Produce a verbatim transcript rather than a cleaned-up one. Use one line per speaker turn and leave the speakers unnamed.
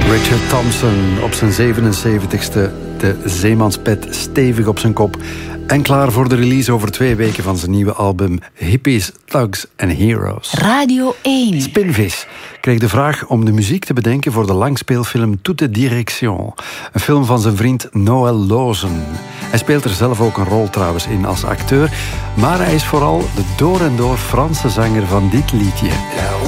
Richard Thompson op zijn zevenenzeventigste, de zeemanspet stevig op zijn kop en klaar voor de release over twee weken van zijn nieuwe album Hippies, Thugs and Heroes.
Radio één.
Spinvis kreeg de vraag om de muziek te bedenken voor de langspeelfilm Toute Direction, een film van zijn vriend Noël Lozen. Hij speelt er zelf ook een rol trouwens in als acteur, maar hij is vooral de door en door Franse zanger van dit liedje.